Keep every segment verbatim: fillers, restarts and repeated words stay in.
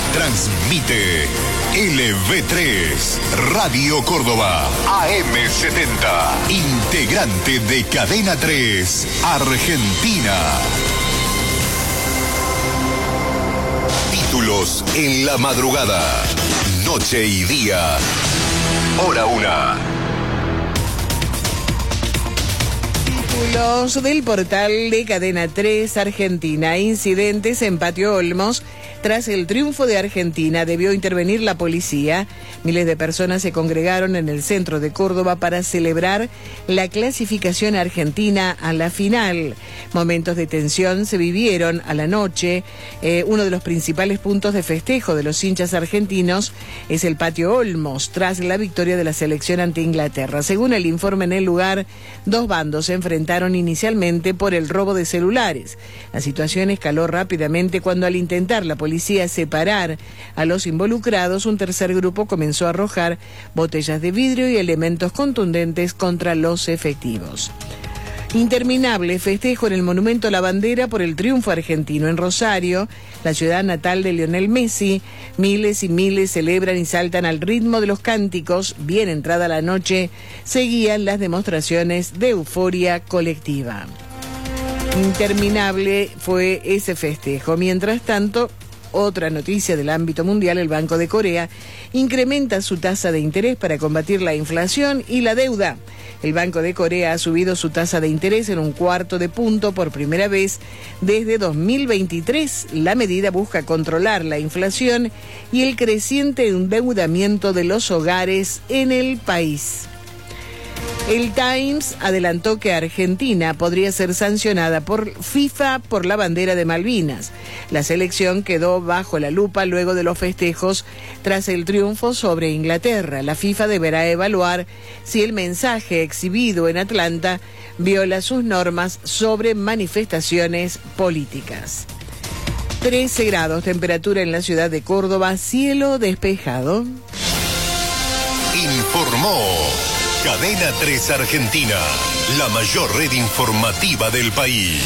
Transmite L V tres, Radio Córdoba, A M setenta, integrante de Cadena tres, Argentina. Títulos en la madrugada, noche y día, hora una. Títulos del portal de Cadena tres Argentina. Incidentes en Patio Olmos. Tras el triunfo de Argentina, debió intervenir la policía. Miles de personas se congregaron en el centro de Córdoba para celebrar la clasificación argentina a la final. Momentos de tensión se vivieron a la noche. Eh, uno de los principales puntos de festejo de los hinchas argentinos es el Patio Olmos, tras la victoria de la selección ante Inglaterra. Según el informe en el lugar, dos bandos se enfrentaron inicialmente por el robo de celulares. La situación escaló rápidamente cuando, al intentar la policía separar a los involucrados, un tercer grupo comenzó a arrojar botellas de vidrio y elementos contundentes contra los efectivos. Interminable festejo en el Monumento a la Bandera por el triunfo argentino en Rosario, la ciudad natal de Lionel Messi. Miles y miles celebran y saltan al ritmo de los cánticos. Bien entrada la noche, seguían las demostraciones de euforia colectiva. Interminable fue ese festejo. Mientras tanto, otra noticia del ámbito mundial: el Banco de Corea incrementa su tasa de interés para combatir la inflación y la deuda. El Banco de Corea ha subido su tasa de interés en un cuarto de punto por primera vez desde dos mil veintitrés. La medida busca controlar la inflación y el creciente endeudamiento de los hogares en el país. El Times adelantó que Argentina podría ser sancionada por FIFA por la bandera de Malvinas. La selección quedó bajo la lupa luego de los festejos tras el triunfo sobre Inglaterra. La FIFA deberá evaluar si el mensaje exhibido en Atlanta viola sus normas sobre manifestaciones políticas. trece grados, temperatura en la ciudad de Córdoba, cielo despejado. Informó Cadena tres Argentina, la mayor red informativa del país.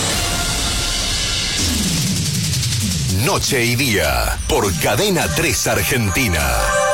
Noche y día, por Cadena tres Argentina.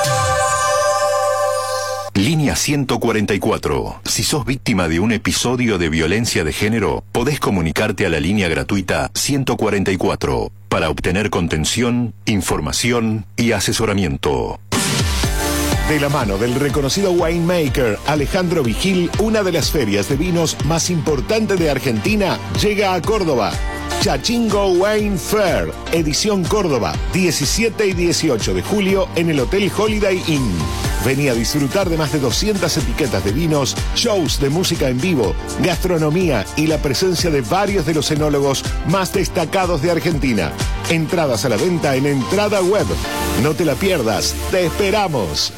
Línea ciento cuarenta y cuatro. Si sos víctima de un episodio de violencia de género, podés comunicarte a la línea gratuita ciento cuarenta y cuatro para obtener contención, información y asesoramiento. De la mano del reconocido winemaker Alejandro Vigil, una de las ferias de vinos más importantes de Argentina llega a Córdoba. Chachingo Wine Fair, edición Córdoba, diecisiete y dieciocho de julio en el Hotel Holiday Inn. Vení a disfrutar de más de doscientas etiquetas de vinos, shows de música en vivo, gastronomía y la presencia de varios de los enólogos más destacados de Argentina. Entradas a la venta en Entrada Web. No te la pierdas, te esperamos.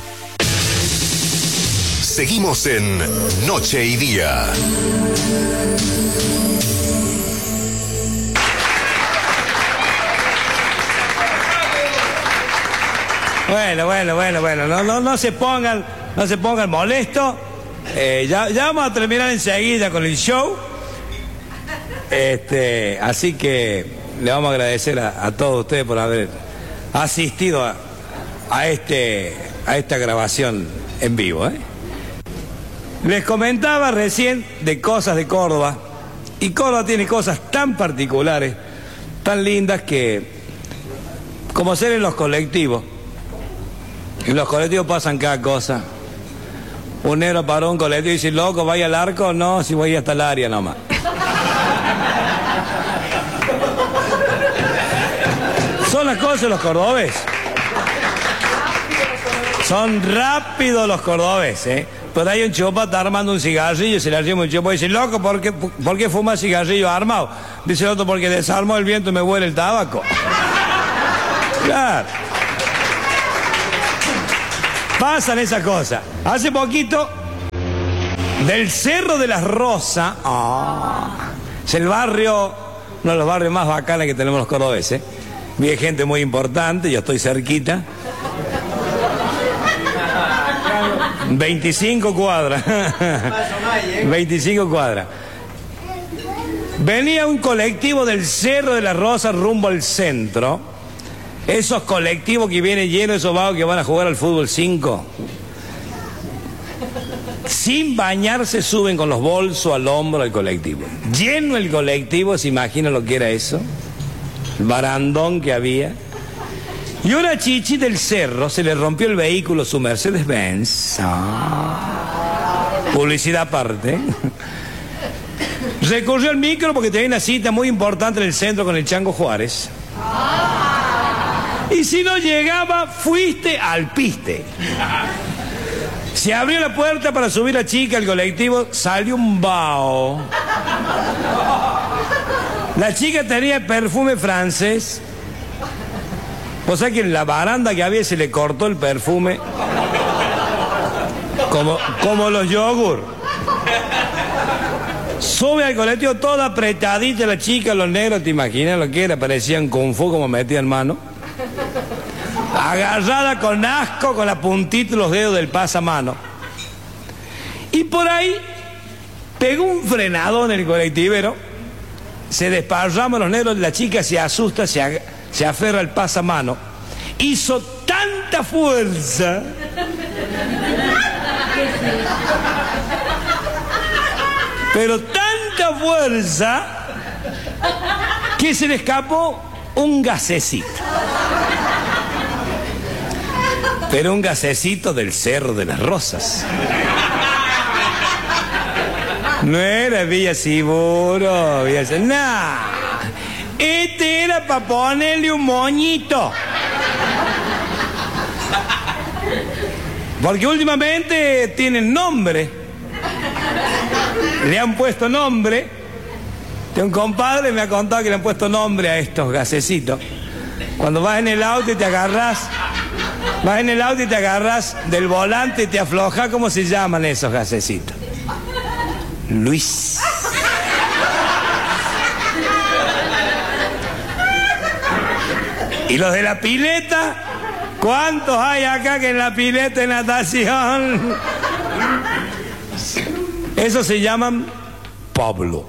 Seguimos en Noche y Día. Bueno, bueno, bueno, bueno, no, no, no se pongan, no se pongan molestos. Eh, ya, ya vamos a terminar enseguida con el show. Este, así que le vamos a agradecer a, a todos ustedes por haber asistido a, a este, a esta grabación en vivo, ¿eh? Les comentaba recién de cosas de Córdoba, y Córdoba tiene cosas tan particulares, tan lindas, que, como ser en los colectivos, en los colectivos pasan cada cosa. Un negro paró un colectivo y dice: loco, ¿vaya al arco? No, si voy hasta el área nomás. Son las cosas de los cordobeses. Son rápidos los cordobeses, ¿eh? Pero hay un chopa, está armando un cigarrillo y se le arrima un chopa y dice: loco, ¿por qué, ¿por qué fuma cigarrillo armado? Dice el otro: porque desarmó el viento y me huele el tabaco. Claro. Pasan esas cosas. Hace poquito, del Cerro de las Rosas, oh, es el barrio, uno de los barrios más bacanes que tenemos los cordobeses. Vi gente muy importante, yo estoy cerquita. veinticinco cuadras. veinticinco cuadras. Venía un colectivo del Cerro de las Rosas rumbo al centro Esos colectivos que vienen llenos de esos vagos que van a jugar al fútbol cinco. Sin bañarse suben con los bolsos al hombro al colectivo. Lleno el colectivo, ¿se imagina lo que era eso? El barandón que había. Y una chichi del cerro se le rompió el vehículo, su Mercedes-Benz. Ah, publicidad aparte. Recurrió al micro porque tenía una cita muy importante en el centro con el Chango Juárez. Y si no llegaba, fuiste al piste. Se abrió la puerta para subir a chica al colectivo, salió un vaho. La chica tenía perfume francés. O sea que en la baranda que había se le cortó el perfume. Como, como los yogur. Sube al colectivo toda apretadita la chica, los negros, ¿te imaginas lo que era? Parecían kung fu como metían mano. Agarrada con asco, con la puntita y los dedos del pasamano. Y por ahí pegó un frenado en el colectivero. Se desparraman los negros, la chica se asusta, se, ag- se aferra al pasamano. Hizo tanta fuerza pero tanta fuerza que se le escapó un gasecito. Pero un gasecito del Cerro de las Rosas. No era Villa Siburo, Villa Siburo. Nah. Este era para ponerle un moñito. Porque últimamente tienen nombre. Le han puesto nombre. Tengo un compadre me ha contado que le han puesto nombre a estos gasecitos. Cuando vas en el auto y te agarras, vas en el auto y te agarras del volante y te afloja, ¿cómo se llaman esos gasecitos? Luis. Y los de la pileta, ¿cuántos hay acá que en la pileta de natación? Esos se llaman Pablo.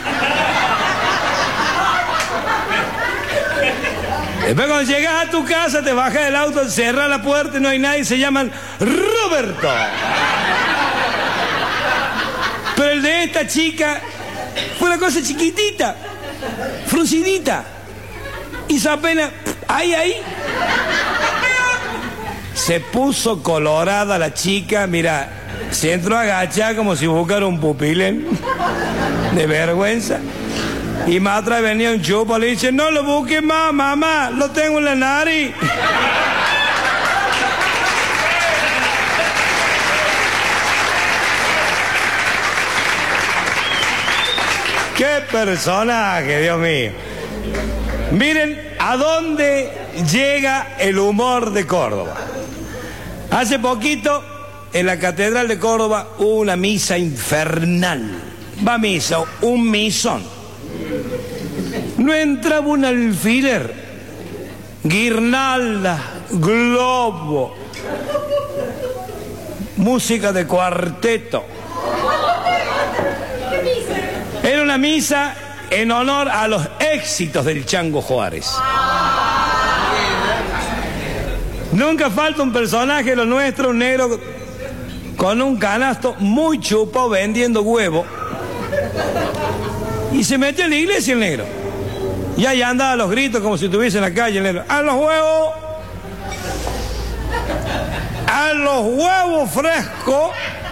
Después cuando llegas a tu casa, te bajas del auto, cerras la puerta y no hay nadie, se llaman Roberto. Pero el de esta chica fue una cosa chiquitita, fruncidita. Hizo apenas, ahí, ahí. Se puso colorada la chica, mira, se entró a agachar como si buscara un pupilén de vergüenza. Y más atrás venía un chupo, le dice, no lo busques más, mamá, lo tengo en la nariz. ¡Qué personaje, Dios mío! Miren a dónde llega el humor de Córdoba. Hace poquito, en la Catedral de Córdoba, hubo una misa infernal. Va misa, un misón. No entraba un alfiler, guirnalda, globo, música de cuarteto. Era una misa en honor a los éxitos del Chango Juárez. Nunca falta un personaje de lo nuestro, un negro con un canasto muy chupo vendiendo huevo. Y se metió en la iglesia el negro. Y ahí andaba a los gritos como si estuviese en la calle el negro. ¡A los huevos! ¡A los huevos frescos!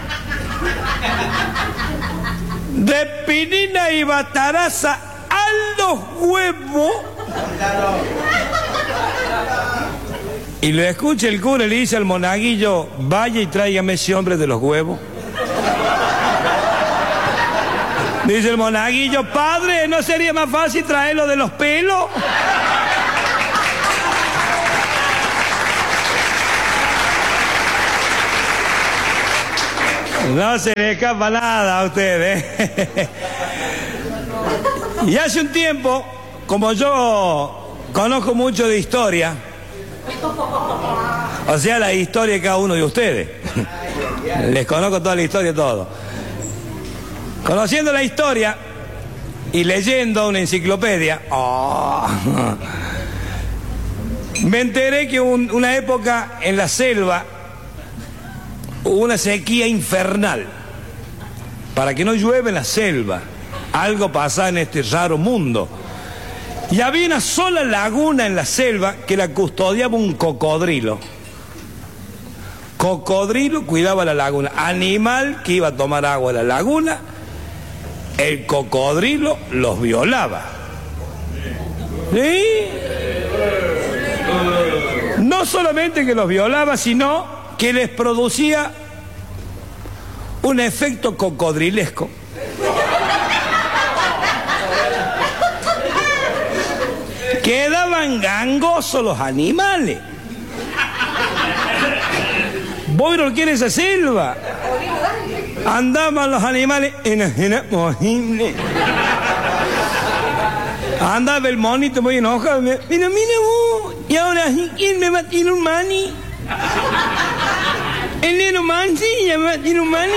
De pinina y bataraza a los huevos. Y lo escucha el cura y le dice al monaguillo, vaya y tráigame ese hombre de los huevos. Dice el monaguillo, padre, ¿no sería más fácil traerlo de los pelos? No se le escapa nada a ustedes. Y hace un tiempo, como yo conozco mucho de historia, o sea, la historia de cada uno de ustedes, les conozco toda la historia, todo. Conociendo la historia y leyendo una enciclopedia, oh, Me enteré que un, una época en la selva hubo una sequía infernal. Para que no llueva en la selva. Algo pasaba en este raro mundo. Y había una sola laguna en la selva que la custodiaba un cocodrilo. Cocodrilo cuidaba la laguna. Animal que iba a tomar agua de la laguna, el cocodrilo los violaba. ¿Sí? No solamente que los violaba, sino que les producía un efecto cocodrilesco. Quedaban gangosos los animales. ¿Vos no quieres esa selva? Andaban los animales en la posible. Andaba el monito muy enojado. Mira, mira vos. Y ahora, ¿quién me va a tirar un maní? El neno mancilla me va a tirar un maní.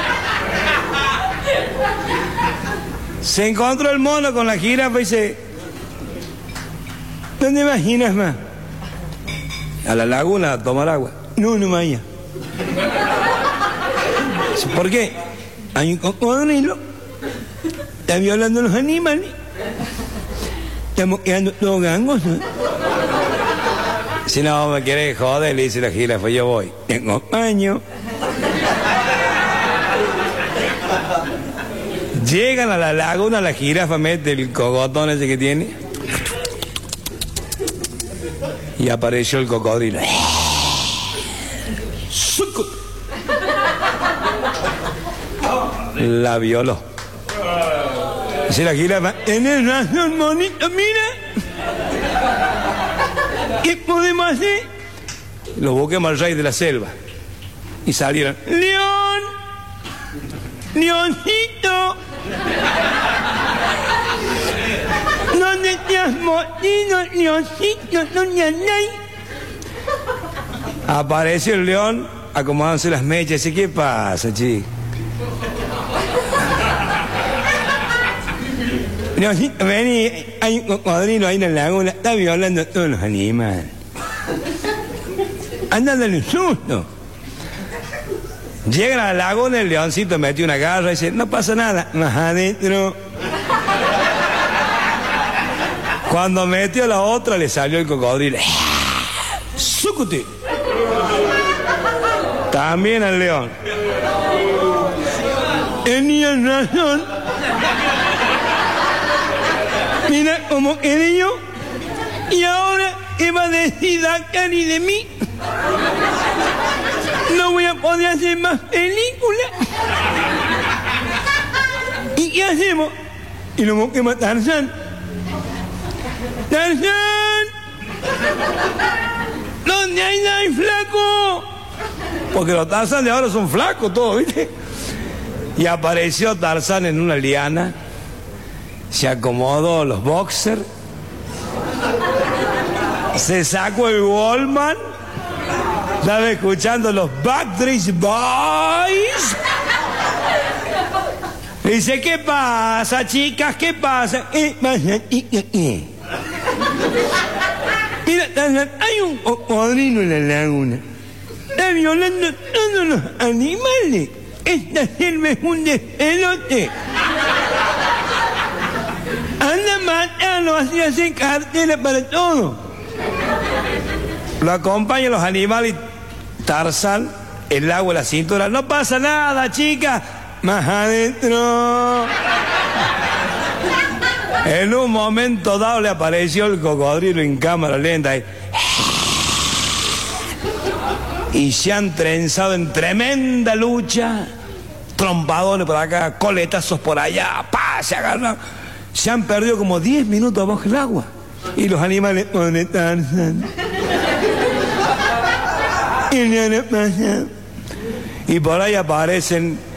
Se encontró el mono con la jirafa y dice: ¿dónde vas, jirafa? A la laguna a tomar agua. No, no vaya. ¿Por qué? Hay un cocodrilo. Está violando a los animales. Estamos quedando todos gangosos. Si no me querés joder, le dice la jirafa, yo voy. Te acompaño. Llegan a la laguna, la jirafa mete el cogotón ese que tiene. Y apareció el cocodrilo. La violó. Dice la jirafa: tenés razón, monito, mira. ¿Qué podemos hacer? Los busquemos al rey de la selva. Y salieron: ¡León! ¡Leoncito! ¿Dónde te has metido, leoncito? ¿Dónde andáis? Apareció el león acomodándose las mechas. ¿Y qué pasa, chico? Leoncito, vení, hay un cocodrilo ahí en la laguna, está violando a todos los animales. Anda, dale un susto. Llega a la laguna, el leoncito metió una garra y dice: no pasa nada, más adentro. Cuando metió la otra, le salió el cocodrilo. ¡Súcute! También al león. Tenías razón. Mira cómo quedé yo. Y ahora, ¿qué va a decir Dakari de mí? No voy a poder hacer más películas. ¿Y qué hacemos? Y lo busquemos a Tarzán. ¡Tarzán! ¿Dónde hay ahí, flaco? Porque los Tarzán de ahora son flacos todos, ¿viste? Y apareció Tarzán en una liana. Se acomodó los boxers. Se sacó el Walkman. Estaba escuchando los Backstreet Boys. Dice: ¿qué pasa, chicas? ¿Qué pasa? ¿Qué pasa, chicas? ¿Qué? Mira, hay un cocodrilo en la laguna. Está violando a todos los animales. Esta selva es un despelote. Anda a matarlo, así hace cartera para todo. Lo acompañan los animales. Tarzán, el agua en la cintura. No pasa nada, chica. Más adentro. En un momento dado le apareció el cocodrilo en cámara lenta. Y, y se han trenzado en tremenda lucha. Trompadones por acá, coletazos por allá. ¡Pah! Se agarran. Se han perdido como diez minutos bajo el agua. Y los animales ¿dónde Tarzán? Y por ahí aparecen